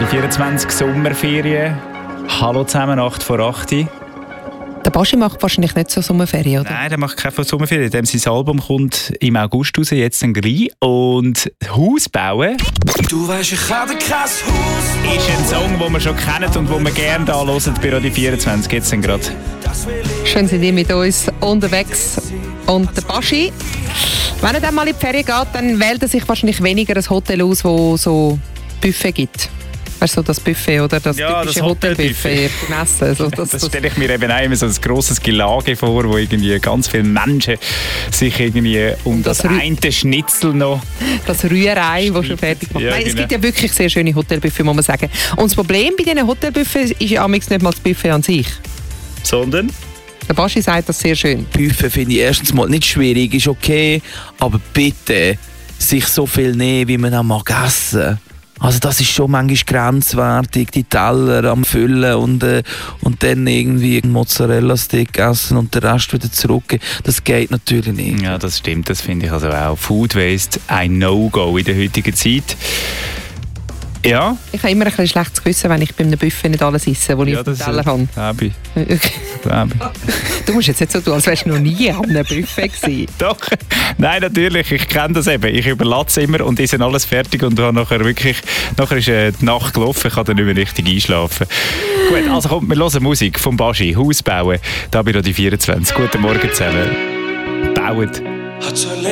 Radio 24 Sommerferien. Hallo zusammen, 8 vor 8. Der Baschi macht wahrscheinlich nicht so Sommerferien, oder? Nein, der macht keine Sommerferien. Dem sein Album kommt im August raus, jetzt ein Gris. Und Haus bauen. Du weißt, ich habe kein Haus. Ist ein Song, den wir schon kennen und den wir gerne da hören bei Radio 24. Jetzt gerade. Schön sind ihr mit uns unterwegs. Und der Baschi, wenn er dann mal in die Ferien geht, dann wählt er sich wahrscheinlich weniger ein Hotel aus, wo so Buffet gibt. Weißt du, das Buffet oder das typische Hotelbuffet beim Essen. Also das stelle ich mir eben auch immer so ein grosses Gelage vor, wo irgendwie ganz viele Menschen sich irgendwie um das eine Schnitzel noch... Das Rührei, das schon fertig macht. Ja, Nein, genau. Es gibt ja wirklich sehr schöne Hotelbuffets, muss man sagen. Und das Problem bei diesen Hotelbuffets ist ja nicht mal das Buffet an sich. Sondern? Der Baschi sagt das sehr schön. Buffet finde ich erstens mal nicht schwierig, ist okay, aber bitte sich so viel nehmen, wie man auch mag essen. Also das ist schon manchmal grenzwertig, die Teller am Füllen und dann irgendwie einen Mozzarella-Stick essen und den Rest wieder zurückgeben. Das geht natürlich nicht. Ja, das stimmt, das finde ich also auch. Food Waste, ein No-Go in der heutigen Zeit. Ja. Ich habe immer ein bisschen schlechtes Gewissen, wenn ich bei einem Buffet nicht alles esse, was ich auf dem Teller habe. Okay. Du musst jetzt nicht so tun, als wärst du noch nie an einem Buffet gewesen. Doch, nein, natürlich, ich kenne das eben. Ich überlasse immer und esse alles fertig und habe nachher ist die Nacht gelaufen, ich kann dann nicht mehr richtig einschlafen. Gut, also kommt, wir hören Musik vom Baschi, Haus bauen, da bei Radio 24. Guten Morgen zusammen. Baut.